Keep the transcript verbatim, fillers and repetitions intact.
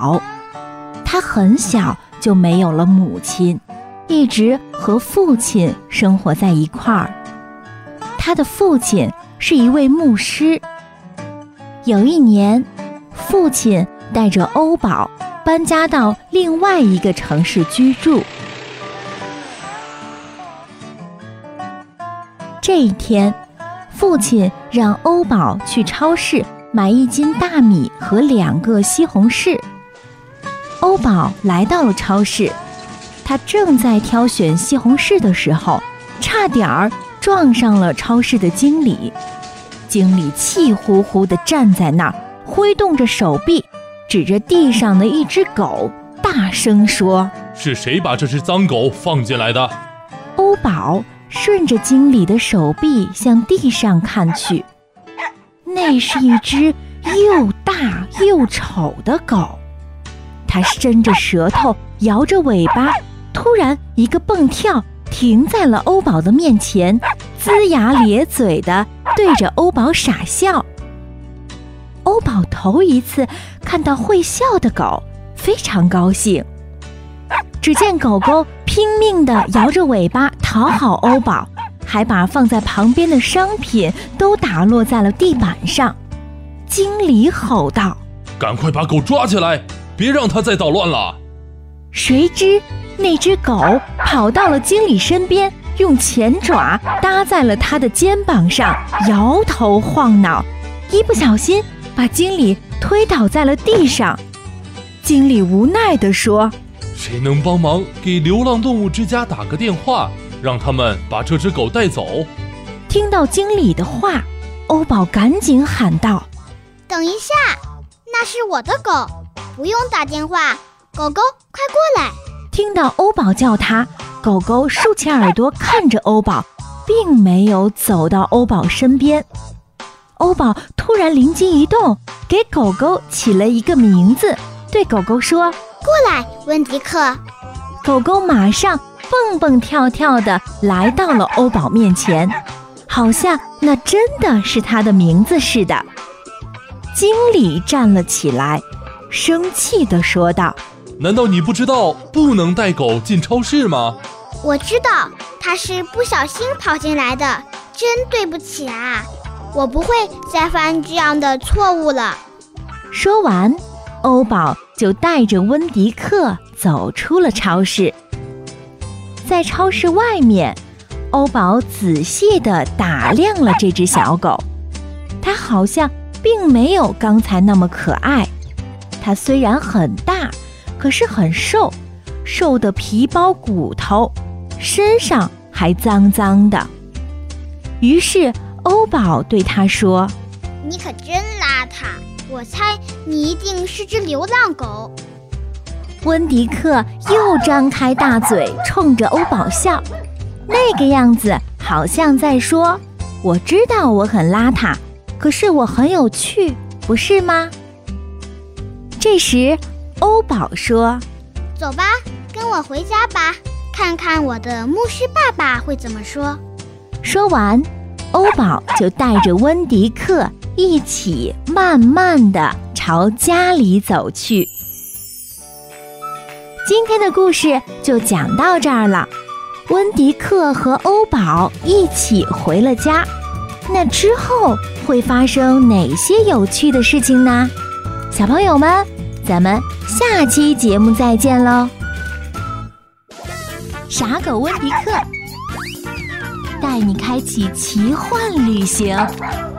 宝。他很小就没有了母亲，一直和父亲生活在一块儿。他的父亲是一位牧师。有一年，父亲带着欧宝搬家到另外一个城市居住。这一天，父亲让欧宝去超市买一斤大米和两个西红柿。欧宝来到了超市，他正在挑选西红柿的时候，差点儿撞上了超市的经理。经理气呼呼地站在那儿，挥动着手臂，指着地上的一只狗，大声说：“ 是谁把这只脏狗放进来的？” 欧宝顺着经理的手臂向地上看去，那是一只又大又丑的狗。它伸着舌头，摇着尾巴，突然一个蹦跳，停在了欧宝的面前，龇牙咧嘴地对着欧宝傻笑。欧宝头一次看到会笑的狗，非常高兴。只见狗狗拼命地摇着尾巴讨好欧宝，还把放在旁边的商品都打落在了地板上。经理吼道：“ 赶快把狗抓起来，别让它再捣乱了！” 谁知那只狗跑到了经理身边，用前爪搭在了他的肩膀上，摇头晃脑，一不小心把经理推倒在了地上。经理无奈地说：“ 谁能帮忙给流浪动物之家打个电话，让他们把这只狗带走？” 听到经理的话，欧宝赶紧喊道：“ 等一下，那是我的狗，不用打电话，狗狗快过来！” 听到欧宝叫他，狗狗竖起耳朵看着欧宝，并没有走到欧宝身边。欧宝突然灵机一动，给狗狗起了一个名字，对狗狗说：“ 过来，温迪克。” 狗狗马上蹦蹦跳跳地来到了欧宝面前，好像那真的是他的名字似的。经理站了起来，生气地说道：“ 难道你不知道不能带狗进超市吗？”“ 我知道，它是不小心跑进来的，真对不起啊，我不会再犯这样的错误了。” 说完，欧宝就带着温迪克走出了超市。在超市外面，欧宝仔细地打量了这只小狗，它好像并没有刚才那么可爱。它虽然很大，可是很瘦，瘦得皮包骨头，身上还脏脏的。于是欧宝对他说：“ 你可真邋遢，我猜你一定是只流浪狗。” 温迪克又张开大嘴冲着欧宝笑，那个样子好像在说：“我知道我很邋遢，可是我很有趣，不是吗？”这时欧宝说：“ 走吧，跟我回家吧，看看我的牧师爸爸会怎么说。” 说完，欧宝就带着温迪克一起慢慢地朝家里走去。今天的故事就讲到这儿了。温迪克和欧宝一起回了家，那之后会发生哪些有趣的事情呢？小朋友们，咱们下期节目再见喽！傻狗温迪克带你开启奇幻旅行。